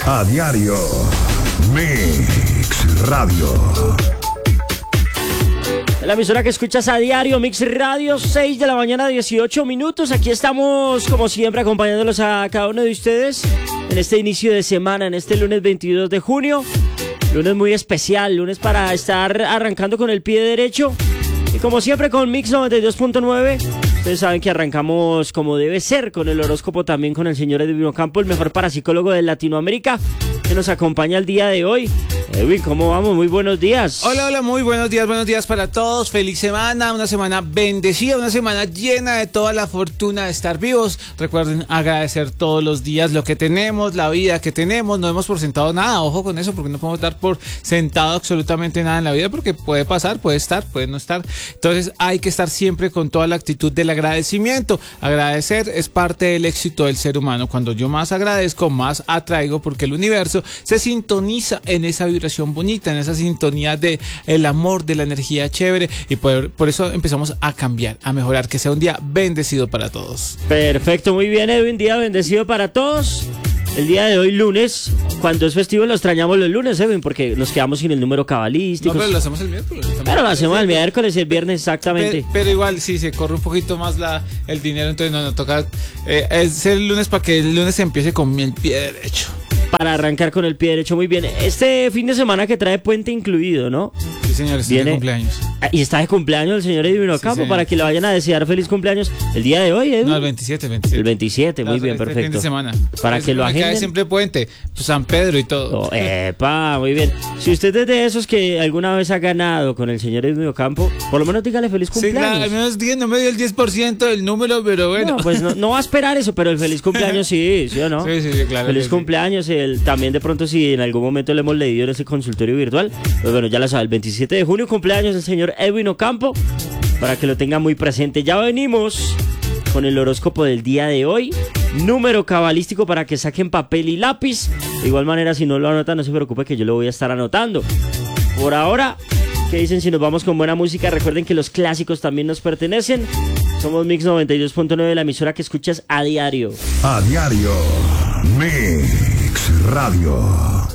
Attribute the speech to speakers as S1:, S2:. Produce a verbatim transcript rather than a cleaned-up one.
S1: A diario. Mix Radio.
S2: La emisora que escuchas a diario, Mix Radio, seis de la mañana, dieciocho minutos. Aquí estamos, como siempre, acompañándolos a cada uno de ustedes en este inicio de semana, en este lunes veintidós de junio. Lunes muy especial, lunes para estar arrancando con el pie derecho. Y como siempre con Mix noventa y dos punto nueve. Ustedes saben que arrancamos como debe ser, con el horóscopo también con el señor Edwin Ocampo, el mejor parapsicólogo de Latinoamérica, que nos acompaña el día de hoy. Edwin, ¿cómo vamos? Muy buenos días.
S3: Hola, hola, muy buenos días, buenos días para todos. Feliz semana, una semana bendecida, una semana llena de toda la fortuna de estar vivos. Recuerden agradecer todos los días lo que tenemos, la vida que tenemos. No hemos por sentado nada, ojo con eso, porque no podemos dar por sentado absolutamente nada en la vida, porque puede pasar, puede estar, puede no estar. Entonces hay que estar siempre con toda la actitud del agradecimiento. Agradecer es parte del éxito del ser humano. Cuando yo más agradezco, más atraigo, porque el universo se sintoniza en esa vibración bonita, en esa sintonía de el amor, de la energía chévere, y por, por eso empezamos a cambiar, a mejorar, que sea un día bendecido para todos.
S2: Perfecto, muy bien, Edwin, día bendecido para todos. El día de hoy, lunes, cuando es festivo lo extrañamos los lunes, Edwin, porque nos quedamos sin el número cabalístico.
S3: No, pero lo hacemos el miércoles.
S2: Pero lo hacemos el miércoles y el viernes, exactamente.
S3: Pero, pero igual, sí, se corre un poquito más la, el dinero, entonces no nos toca. Eh, es el lunes para que el lunes se empiece con el pie derecho.
S2: Para arrancar con el pie derecho, muy bien. Este fin de semana que trae puente incluido, ¿no?
S3: Sí, señor, está de cumpleaños.
S2: Y está de cumpleaños el señor Edwin Ocampo, sí, para que le vayan a desear feliz cumpleaños el día de hoy, Edwin.
S3: No, el veintisiete, el veintisiete.
S2: El veintisiete, muy bien,
S3: este
S2: perfecto.
S3: Fin de semana.
S2: Para que lo agenden.
S3: Cae siempre puente, pues San Pedro y todo.
S2: Oh, epa, muy bien. Si usted es de esos que alguna vez ha ganado con el señor Edwin Ocampo, por lo menos dígale feliz cumpleaños.
S3: Sí, claro, al menos diez, no me dio el diez por ciento del número, pero bueno.
S2: No, pues no, no va a esperar eso, pero el feliz cumpleaños sí, ¿sí o no?
S3: Sí, sí, sí, claro.
S2: Feliz cumpleaños, sí. el, también de pronto si en algún momento le hemos leído en ese consultorio virtual, pues bueno, ya lo sabe, el veintisiete de junio cumpleaños el señor Edwin Ocampo, para que lo tenga muy presente. Ya venimos con el horóscopo del día de hoy, número cabalístico para que saquen papel y lápiz. De igual manera, si no lo anotan, no se preocupe que yo lo voy a estar anotando. Por ahora, ¿qué dicen si nos vamos con buena música? Recuerden que los clásicos también nos pertenecen. Somos Mix noventa y dos punto nueve, la emisora que escuchas a diario.
S1: A diario. Mix Radio.